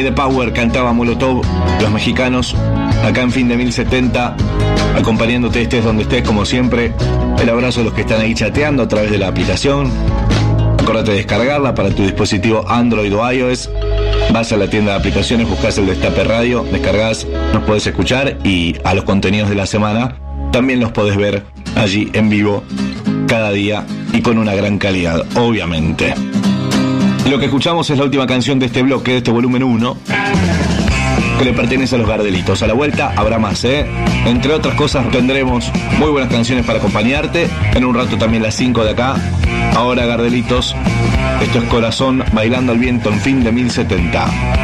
the Power cantaba Molotov, los mexicanos, acá en Fin de 1070, acompañándote estés donde estés, como siempre. El abrazo a los que están ahí chateando a través de la aplicación. Acordate de descargarla para tu dispositivo Android o iOS. Vas a la tienda de aplicaciones, buscas el Destape Radio, descargas, nos podés escuchar, y a los contenidos de la semana también los podés ver allí en vivo cada día y con una gran calidad, obviamente. Lo que escuchamos es la última canción de este bloque, de este volumen 1, que le pertenece a los Gardelitos. A la vuelta habrá más, Entre otras cosas tendremos muy buenas canciones para acompañarte. En un rato también las 5 de acá. Ahora, Gardelitos, esto es Corazón bailando al viento en Fin de 1070.